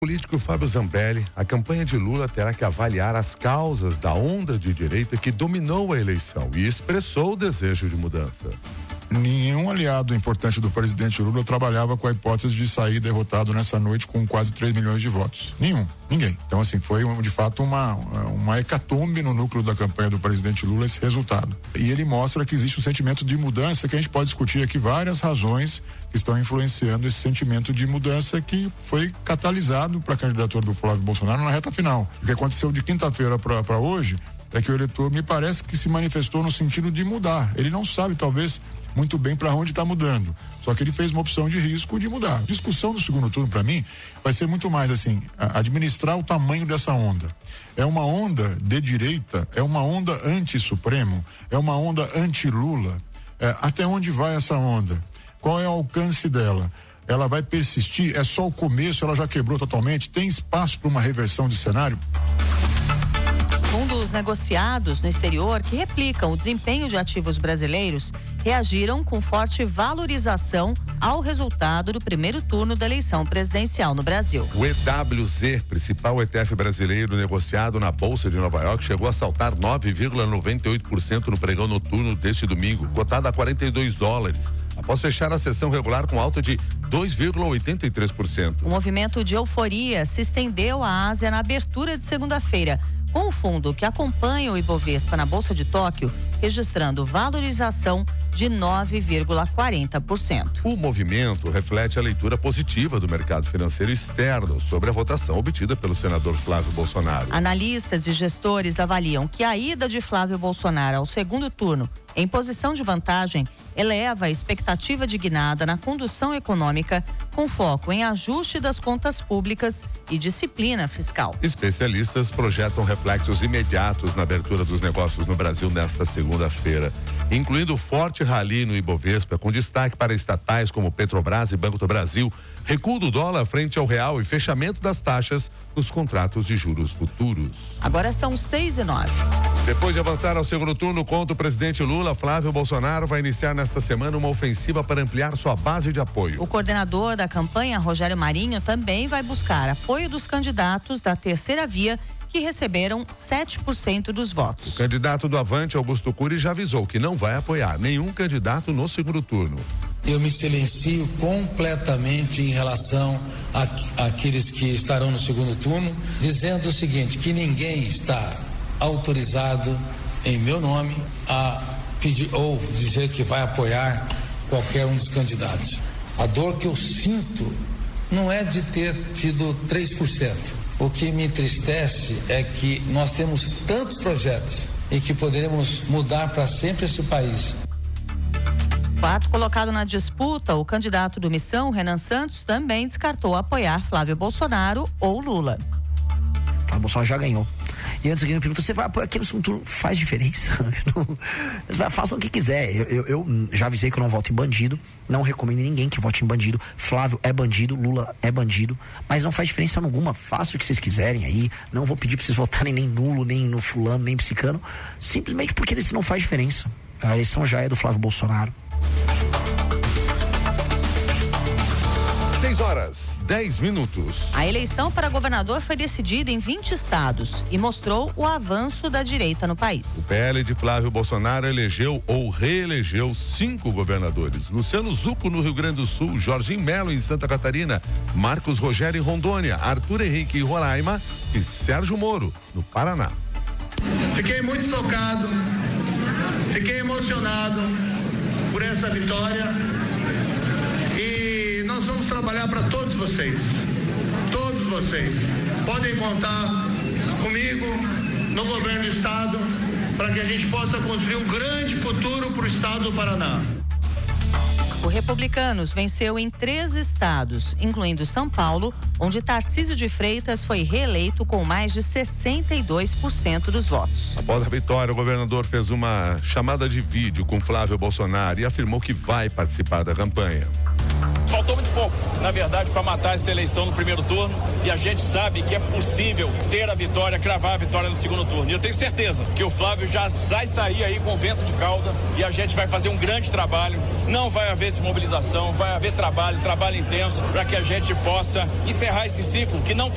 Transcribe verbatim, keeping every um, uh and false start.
Político Fábio Zambelli, a campanha de Lula terá que avaliar as causas da onda de direita que dominou a eleição e expressou o desejo de mudança. Nenhum aliado importante do presidente Lula trabalhava com a hipótese de sair derrotado nessa noite com quase três milhões de votos. Nenhum, ninguém. Então, assim, foi de fato uma, uma hecatombe no núcleo da campanha do presidente Lula esse resultado. E ele mostra que existe um sentimento de mudança que a gente pode discutir aqui várias razões que estão influenciando esse sentimento de mudança que foi catalisado para a candidatura do Flávio Bolsonaro na reta final. O que aconteceu de quinta-feira para hoje é que o eleitor me parece que se manifestou no sentido de mudar. Ele não sabe, talvez, muito bem para onde está mudando. Só que ele fez uma opção de risco de mudar. A discussão do segundo turno, para mim, vai ser muito mais assim, administrar o tamanho dessa onda. É uma onda de direita, é uma onda anti-Supremo, é uma onda anti-Lula. É, até onde vai essa onda? Qual é o alcance dela? Ela vai persistir? É só o começo? Ela já quebrou totalmente? Tem espaço para uma reversão de cenário? Fundos negociados no exterior que replicam o desempenho de ativos brasileiros reagiram com forte valorização ao resultado do primeiro turno da eleição presidencial no Brasil. O E W Z, principal E T F brasileiro negociado na Bolsa de Nova York, chegou a saltar nove vírgula noventa e oito por cento no pregão noturno deste domingo, cotado a quarenta e dois dólares, após fechar a sessão regular com alta de dois vírgula oitenta e três por cento. O movimento de euforia se estendeu à Ásia na abertura de segunda-feira, com o fundo que acompanha o Ibovespa na Bolsa de Tóquio, registrando valorização de nove vírgula quarenta por cento. O movimento reflete a leitura positiva do mercado financeiro externo sobre a votação obtida pelo senador Flávio Bolsonaro. Analistas e gestores avaliam que a ida de Flávio Bolsonaro ao segundo turno, em posição de vantagem, eleva a expectativa de guinada na condução econômica, com foco em ajuste das contas públicas e disciplina fiscal. Especialistas projetam reflexos imediatos na abertura dos negócios no Brasil nesta segunda-feira, incluindo forte rally no Ibovespa, com destaque para estatais como Petrobras e Banco do Brasil, recuo do dólar frente ao real e fechamento das taxas nos contratos de juros futuros. Agora são seis e nove. Depois de avançar ao segundo turno contra o presidente Lula, Flávio Bolsonaro vai iniciar nesta semana uma ofensiva para ampliar sua base de apoio. O coordenador da campanha, Rogério Marinho, também vai buscar apoio dos candidatos da terceira via, que receberam sete por cento dos votos. O candidato do Avante, Augusto Cury, já avisou que não vai apoiar nenhum candidato no segundo turno. Eu me silencio completamente em relação a, àqueles que estarão no segundo turno, dizendo o seguinte, que ninguém está autorizado em meu nome a pedir ou dizer que vai apoiar qualquer um dos candidatos. A dor que eu sinto não é de ter tido três por cento. O que me entristece é que nós temos tantos projetos e que poderemos mudar para sempre esse país. Quarto colocado na disputa, o candidato do Missão, Renan Santos, também descartou apoiar Flávio Bolsonaro ou Lula. Flávio Bolsonaro já ganhou. E antes alguém me pergunta, você vai apoiar aquele segundo turno? Faz diferença. Façam o que quiser. Eu, eu, eu já avisei que eu não voto em bandido. Não recomendo ninguém que vote em bandido. Flávio é bandido, Lula é bandido. Mas não faz diferença alguma. Façam o que vocês quiserem aí. Não vou pedir pra vocês votarem nem nulo, nem no fulano, nem psicano. Simplesmente porque isso não faz diferença. A eleição já é do Flávio Bolsonaro. seis horas, dez minutos. A eleição para governador foi decidida em vinte estados e mostrou o avanço da direita no país. O P L de Flávio Bolsonaro elegeu ou reelegeu cinco governadores. Luciano Zucco no Rio Grande do Sul, Jorginho Melo em Santa Catarina, Marcos Rogério em Rondônia, Arthur Henrique em Roraima e Sérgio Moro no Paraná. Fiquei muito tocado, fiquei emocionado por essa vitória. E nós vamos trabalhar para todos vocês, todos vocês. Podem contar comigo no governo do estado para que a gente possa construir um grande futuro para o estado do Paraná. O Republicanos venceu em três estados, incluindo São Paulo, onde Tarcísio de Freitas foi reeleito com mais de sessenta e dois por cento dos votos. Após a vitória, o governador fez uma chamada de vídeo com Flávio Bolsonaro e afirmou que vai participar da campanha. Faltou muito pouco, na verdade, para matar essa eleição no primeiro turno, e a gente sabe que é possível ter a vitória, cravar a vitória no segundo turno. E eu tenho certeza que o Flávio já vai sair aí com vento de cauda e a gente vai fazer um grande trabalho. Não vai haver desmobilização, vai haver trabalho, trabalho intenso, para que a gente possa encerrar esse ciclo que não